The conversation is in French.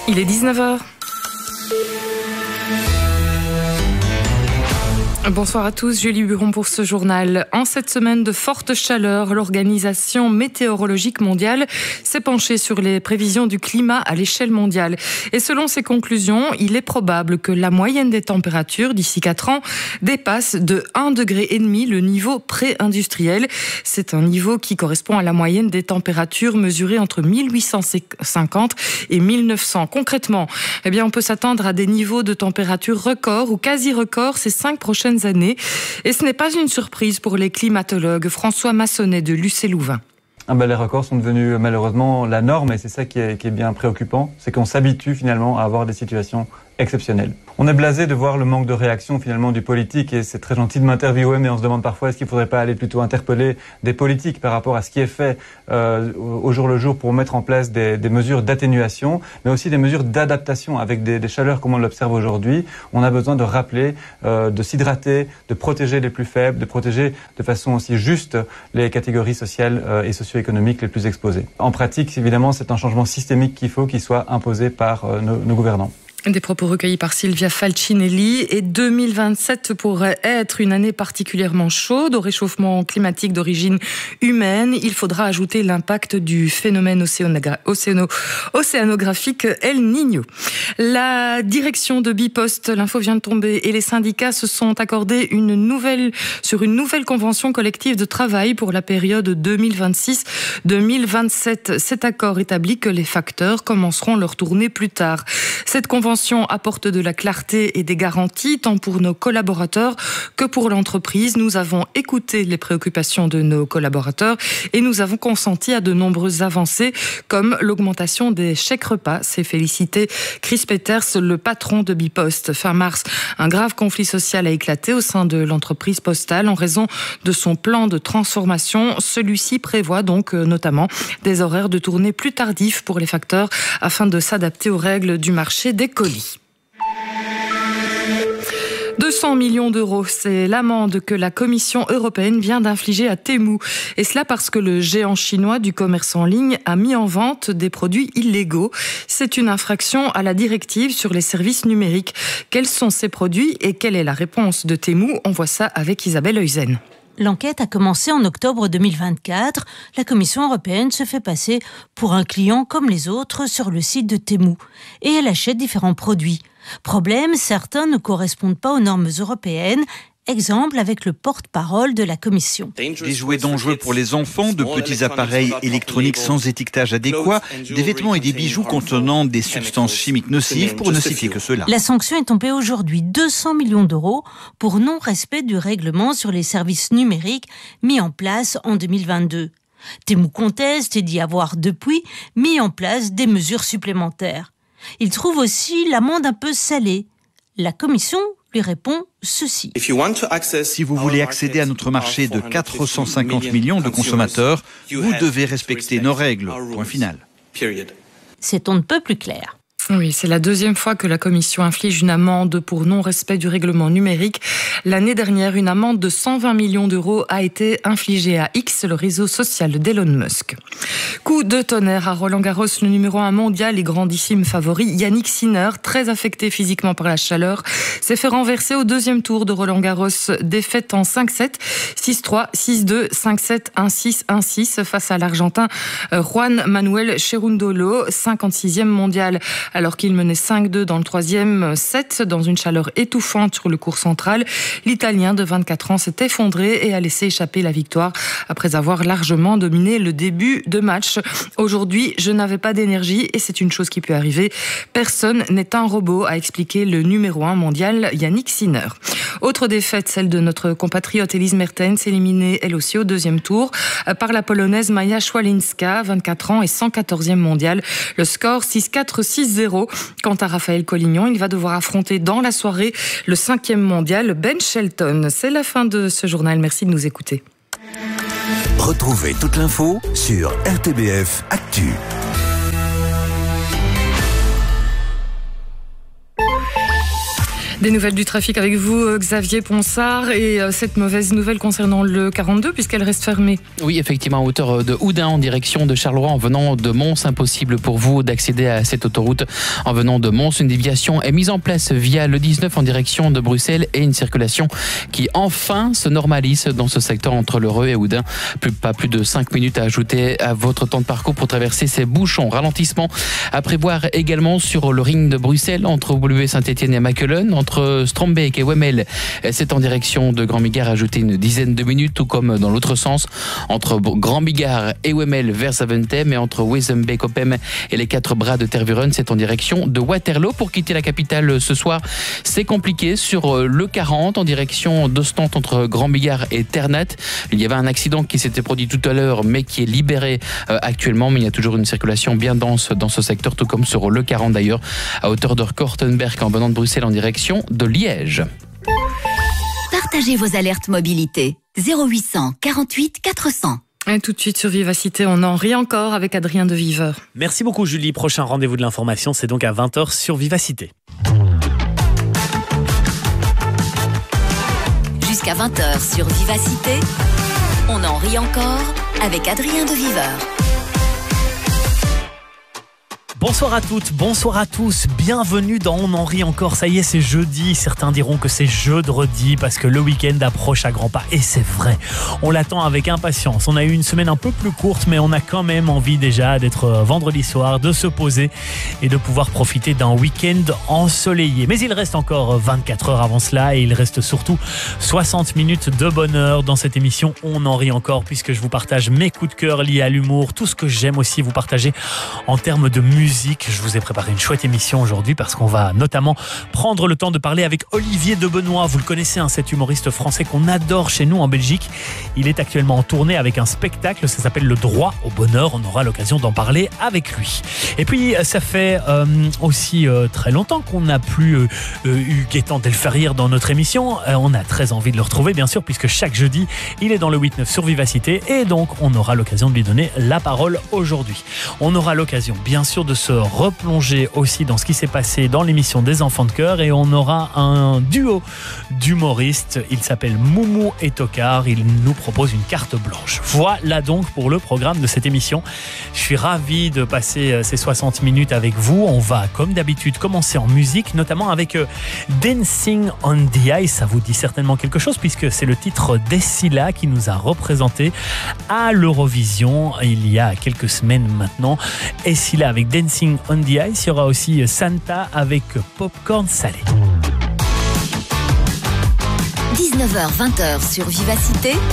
Il est 19h. Bonsoir à tous, Julie Buron pour ce journal. En cette semaine de forte chaleur, l'Organisation météorologique mondiale s'est penchée sur les prévisions du climat à l'échelle mondiale. Et selon ses conclusions, il est probable que la moyenne des températures d'ici 4 ans dépasse de 1,5 degré le niveau pré-industriel. C'est un niveau qui correspond à la moyenne des températures mesurées entre 1850 et 1900. Concrètement, on peut s'attendre à des niveaux de température records ou quasi-records ces 5 prochaines années. Et ce n'est pas une surprise pour les climatologues. François Massonnet de Lucé-Louvain. Les records sont devenus malheureusement la norme et c'est ça qui est bien préoccupant. C'est qu'on s'habitue finalement à avoir des situations exceptionnelles. On est blasé de voir le manque de réaction finalement du politique et c'est très gentil de m'interviewer, mais on se demande parfois est-ce qu'il ne faudrait pas aller plutôt interpeller des politiques par rapport à ce qui est fait au jour le jour pour mettre en place des mesures d'atténuation, mais aussi des mesures d'adaptation avec des chaleurs comme on l'observe aujourd'hui. On a besoin de rappeler, de s'hydrater, de protéger les plus faibles, de protéger de façon aussi juste les catégories sociales et socio-économiques les plus exposées. En pratique, évidemment, c'est un changement systémique qu'il faut qu'il soit imposé par nos gouvernants. Des propos recueillis par Silvia Falcinelli. Et 2027 pourrait être une année particulièrement chaude au réchauffement climatique d'origine humaine. Il faudra ajouter l'impact du phénomène océanographique El Niño. La direction de Bipost, l'info vient de tomber, et les syndicats se sont accordés sur une nouvelle convention collective de travail pour la période 2026-2027. Cet accord établit que les facteurs commenceront leur tournée plus tard. Cette convention apporte de la clarté et des garanties tant pour nos collaborateurs que pour l'entreprise. Nous avons écouté les préoccupations de nos collaborateurs et nous avons consenti à de nombreuses avancées comme l'augmentation des chèques repas. C'est félicité Chris Peters, le patron de Bipost. Fin mars, un grave conflit social a éclaté au sein de l'entreprise postale en raison de son plan de transformation. Celui-ci prévoit donc notamment des horaires de tournée plus tardifs pour les facteurs afin de s'adapter aux règles du marché des colis. 200 millions d'euros, c'est l'amende que la Commission européenne vient d'infliger à Temu. Et cela parce que le géant chinois du commerce en ligne a mis en vente des produits illégaux. C'est une infraction à la directive sur les services numériques. Quels sont ces produits et quelle est la réponse de Temu? On voit ça avec Isabelle Heusen. L'enquête a commencé en octobre 2024. La Commission européenne se fait passer pour un client comme les autres sur le site de Temu et elle achète différents produits. Problème, certains ne correspondent pas aux normes européennes. Exemple avec le porte-parole de la Commission. Des jouets dangereux pour les enfants, de petits appareils électroniques sans étiquetage adéquat, des vêtements et des bijoux contenant des substances chimiques nocives pour ne citer que cela. La sanction est tombée aujourd'hui 200 millions d'euros pour non-respect du règlement sur les services numériques mis en place en 2022. Temu conteste et dit avoir depuis mis en place des mesures supplémentaires. Il trouve aussi l'amende un peu salée. La Commission lui répond ceci. Si vous voulez accéder à notre marché de 450 millions de consommateurs, vous devez respecter nos règles. Point final. C'est on ne peut plus clair. Oui, c'est la deuxième fois que la Commission inflige une amende pour non-respect du règlement numérique. L'année dernière, une amende de 120 millions d'euros a été infligée à X, le réseau social d'Elon Musk. Coup de tonnerre à Roland-Garros, le numéro 1 mondial et grandissime favori, Yannick Sinner, très affecté physiquement par la chaleur, s'est fait renverser au deuxième tour de Roland-Garros. Défaite en 5-7, 6-3, 6-2, 5-7, 1-6, 1-6 face à l'Argentin Juan Manuel Cherundolo, 56e mondial. Alors qu'il menait 5-2 dans le troisième set, dans une chaleur étouffante sur le court central, l'Italien de 24 ans s'est effondré et a laissé échapper la victoire après avoir largement dominé le début de match. Aujourd'hui, je n'avais pas d'énergie et c'est une chose qui peut arriver. Personne n'est un robot, a expliqué le numéro 1 mondial Yannick Sinner. Autre défaite, celle de notre compatriote Elise Mertens, éliminée elle aussi au deuxième tour par la Polonaise Maja Szwalinska, 24 ans et 114e mondiale. Le score 6-4, 6-0. Quant à Raphaël Collignon, il va devoir affronter dans la soirée le 5e mondial Ben Shelton. C'est la fin de ce journal. Merci de nous écouter. Retrouvez toute l'info sur RTBF Actu. Des nouvelles du trafic avec vous, Xavier Ponsard, et cette mauvaise nouvelle concernant le 42 puisqu'elle reste fermée. Oui, effectivement, à hauteur de Houdain en direction de Charleroi en venant de Mons. Impossible pour vous d'accéder à cette autoroute en venant de Mons. Une déviation est mise en place via le 19 en direction de Bruxelles et une circulation qui enfin se normalise dans ce secteur entre L'Heureux et Houdain. Pas plus de 5 minutes à ajouter à votre temps de parcours pour traverser ces bouchons. Ralentissement à prévoir également sur le ring de Bruxelles entre W Saint-Etienne et Makelen, entre Strombeek et Wemmel. C'est en direction de Grand Bigard, ajouter une dizaine de minutes, tout comme dans l'autre sens entre Grand Bigard et Wemmel vers Zaventem, et entre Wezenbeek-Oppem et les 4 bras de Tervuren, c'est en direction de Waterloo. Pour quitter la capitale ce soir, c'est compliqué sur le 40 en direction d'Ostende entre Grand Bigard et Ternat. Il y avait un accident qui s'était produit tout à l'heure mais qui est libéré actuellement, mais il y a toujours une circulation bien dense dans ce secteur, tout comme sur le 40 d'ailleurs, à hauteur de Kortenberg en venant de Bruxelles en direction de Liège. Partagez vos alertes mobilité 0800 48 400. Et tout de suite sur Vivacité, on en rit encore avec Adrien de Viveur. Merci beaucoup Julie, prochain rendez-vous de l'information, c'est donc à 20h sur Vivacité. Jusqu'à 20h sur Vivacité, on en rit encore avec Adrien de Viveur. Bonsoir à toutes, bonsoir à tous, bienvenue dans On en rit encore, ça y est c'est jeudi, certains diront que c'est jeudi parce que le week-end approche à grands pas et c'est vrai, on l'attend avec impatience, on a eu une semaine un peu plus courte mais on a quand même envie déjà d'être vendredi soir, de se poser et de pouvoir profiter d'un week-end ensoleillé. Mais il reste encore 24 heures avant cela et il reste surtout 60 minutes de bonheur dans cette émission On en rit encore puisque je vous partage mes coups de cœur liés à l'humour, tout ce que j'aime aussi vous partager en termes de musique. Je vous ai préparé une chouette émission aujourd'hui parce qu'on va notamment prendre le temps de parler avec Olivier de Benoît. Vous le connaissez, cet humoriste français qu'on adore chez nous en Belgique. Il est actuellement en tournée avec un spectacle, ça s'appelle Le Droit au Bonheur. On aura l'occasion d'en parler avec lui. Et puis, ça fait aussi très longtemps qu'on n'a plus eu Gaëtan Delferrière dans notre émission. On a très envie de le retrouver, bien sûr, puisque chaque jeudi, il est dans le 8-9 sur Vivacité. Et donc, on aura l'occasion de lui donner la parole aujourd'hui. On aura l'occasion, bien sûr, de se replonger aussi dans ce qui s'est passé dans l'émission des Enfants de Cœur et on aura un duo d'humoristes. Il s'appelle Moumou et Tocard. Il nous propose une carte blanche. Voilà donc pour le programme de cette émission. Je suis ravi de passer ces 60 minutes avec vous. On va, comme d'habitude, commencer en musique, notamment avec Dancing on the Ice. Ça vous dit certainement quelque chose puisque c'est le titre d'Essila qui nous a représenté à l'Eurovision il y a quelques semaines maintenant. Essila avec Dancing on the Ice, il y aura aussi Santa avec Popcorn Salé. 19h-20h sur Vivacité,